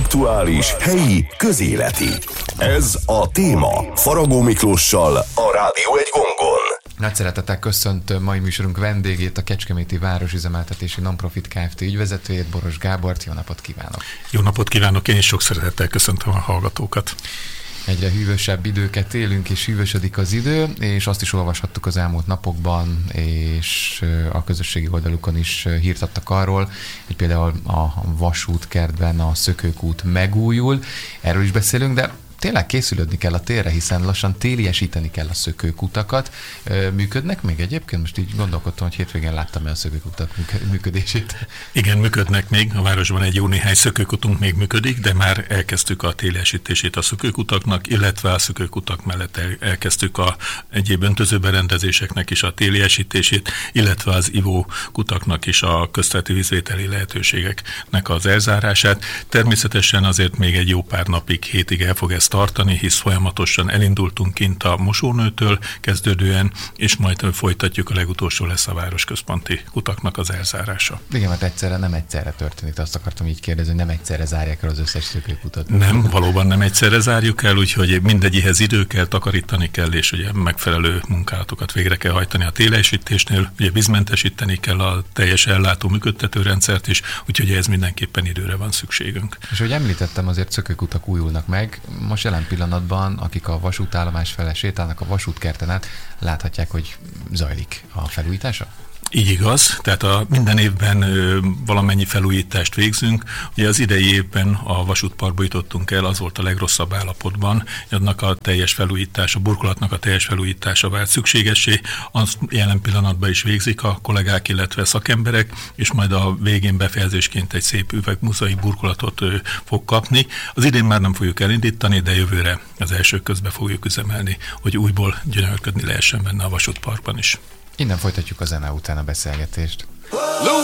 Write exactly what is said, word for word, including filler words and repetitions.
Aktuális, helyi, közéleti. Ez a téma Faragó Miklóssal a Rádió egy gongon. Nagy szeretettel köszöntöm mai műsorunk vendégét, a Kecskeméti Városüzemeltetési Nonprofit Kft. Ügyvezetőjét, Boros Gábort. Jó napot kívánok! Jó napot kívánok! Én is sok szeretettel köszöntöm a hallgatókat. Egyre hűvösebb időket élünk, és hűvösödik az idő, és azt is olvashattuk az elmúlt napokban, és a közösségi oldalukon is hírt adtak arról, hogy például a vasútkertben a szökőkút megújul. Erről is beszélünk, de tényleg készülődni kell a térre, hiszen lassan téliesíteni kell a szökőkutakat. Működnek még egyébként? Most így gondolkodtam, hogy hétvégén láttam el a szökőkutak működését. Igen, működnek még. A városban egy jó néhány szökőkutunk még működik, de már elkezdtük a téliesítését a szökőkutaknak, illetve a szökőkutak mellett el, elkezdtük a egyéb öntözőberendezéseknek is a téliesítését, illetve az ivókutaknak is a közterületi vízvételi lehetőségeknek az elzárását. Természetesen azért még egy jó pár napig, hétig el fog ezt tartani, hisz folyamatosan elindultunk kint a mosónőtől kezdődően, és majd folytatjuk, a legutolsó lesz a városközponti kutaknak az elzárása. Igen, mert egyszerre nem egyszerre történik, de azt akartam így kérdezni, hogy nem egyszerre zárják el az összes szökőkutat. Nem, valóban nem egyszerre zárjuk el, úgyhogy mindegyihez idő kell, takarítani kell, és ugye megfelelő munkálatokat végre kell hajtani a téliesítésnél, ugye vízmentesíteni kell a teljes ellátó működtető rendszert is, úgyhogy ez mindenképpen időre van szükségünk. És hogy említettem, azért szökőkutak újulnak meg. Most jelen pillanatban, akik a vasútállomás fele sétálnak a vasútkerten át, láthatják, hogy zajlik a felújítása? Így igaz, tehát a minden évben ö, valamennyi felújítást végzünk. Ugye az idei évben a vasútparkba jutottunk el, az volt a legrosszabb állapotban, annak a teljes felújítása, a burkolatnak a teljes felújítása vált szükségessé, azt jelen pillanatban is végzik a kollégák, illetve szakemberek, és majd a végén befejezésként egy szép üvegmuszai burkolatot ö, fog kapni. Az idén már nem fogjuk elindítani, de jövőre az első közben fogjuk üzemelni, hogy újból gyönyörködni lehessen benne a vasútparkban is. Innen folytatjuk a zene után a beszélgetést.